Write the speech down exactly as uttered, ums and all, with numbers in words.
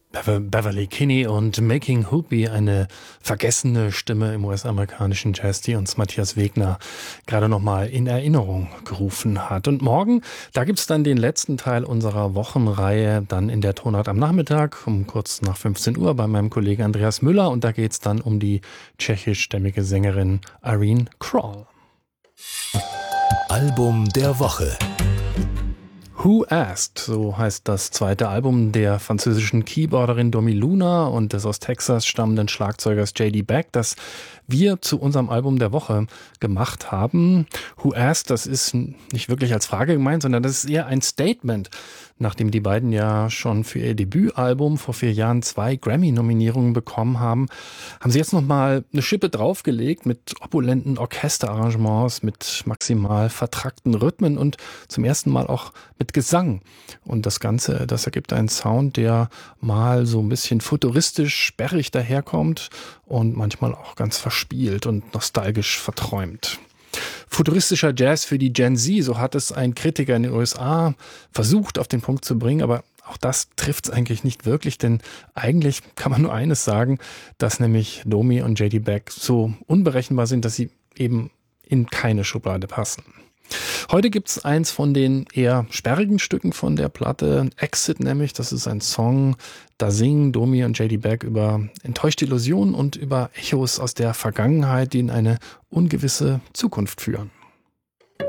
Bever- Beverly Kinney und Making Hoopy, eine vergessene Stimme im U S-amerikanischen Jazz, die uns Matthias Wegner gerade nochmal in Erinnerung gerufen hat. Und morgen, da gibt's dann den letzten Teil unserer Wochenreihe, dann in der Tonart am Nachmittag, um kurz nach fünfzehn Uhr bei meinem Kollegen Andreas Müller. Und da geht's dann um die tschechischstämmige Sängerin Irene Kroll. Album der Woche. Who Asked, so heißt das zweite Album der französischen Keyboarderin Domi Luna und des aus Texas stammenden Schlagzeugers J D Beck, das wir zu unserem Album der Woche gemacht haben. Who Asked, das ist nicht wirklich als Frage gemeint, sondern das ist eher ein Statement. Nachdem die beiden ja schon für ihr Debütalbum vor vier Jahren zwei Grammy-Nominierungen bekommen haben, haben sie jetzt nochmal eine Schippe draufgelegt mit opulenten Orchesterarrangements, mit maximal vertrackten Rhythmen und zum ersten Mal auch mit Gesang. Und das Ganze, das ergibt einen Sound, der mal so ein bisschen futuristisch sperrig daherkommt und manchmal auch ganz verspielt und nostalgisch verträumt. Futuristischer Jazz für die Gen Z, so hat es ein Kritiker in den U S A versucht auf den Punkt zu bringen, aber auch das trifft es eigentlich nicht wirklich, denn eigentlich kann man nur eines sagen, dass nämlich Domi und J D Beck so unberechenbar sind, dass sie eben in keine Schublade passen. Heute gibt's eins von den eher sperrigen Stücken von der Platte, Exit nämlich, das ist ein Song, da singen Domi und J D Beck über enttäuschte Illusionen und über Echos aus der Vergangenheit, die in eine ungewisse Zukunft führen.